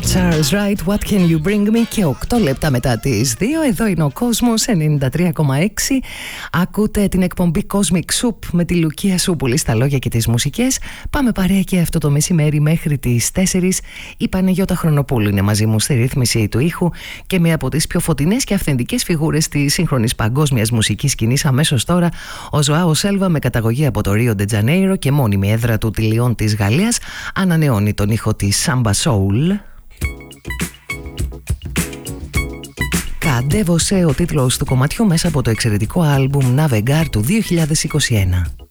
Charles Wright, What Can You Bring Me? Και 8 λεπτά μετά τις 2, εδώ είναι ο Κόσμος 93,6. Ακούτε την εκπομπή Cosmic Soup με τη Λουκία Σούπουλη στα λόγια και τις μουσικές. Πάμε παρέα και αυτό το μεσημέρι μέχρι τις 4. Η Παναγιώτα Χρονοπούλου είναι μαζί μου στη ρύθμιση του ήχου και μία από τις πιο φωτεινές και αυθεντικές φιγούρες της σύγχρονης παγκόσμιας μουσικής σκηνής. Αμέσως τώρα ο Ζωάο Σέλβα, με καταγωγή από το Ρίο Ντε Τζανέιρο και μόνιμη έδρα του τη Λιόν της Γαλλίας, ανανεώνει τον ήχο της Samba Soul. Καντέβωσε ο τίτλος του κομματιού μέσα από το εξαιρετικό άλμπουμ Navegar του 2021.